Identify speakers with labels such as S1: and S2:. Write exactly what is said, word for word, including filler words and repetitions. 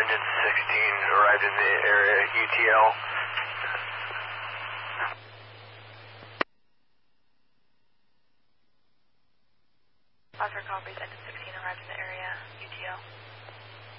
S1: engine sixteen arrived in the area, U T L.
S2: Oscar copies, engine sixteen arrived in the area, U T L.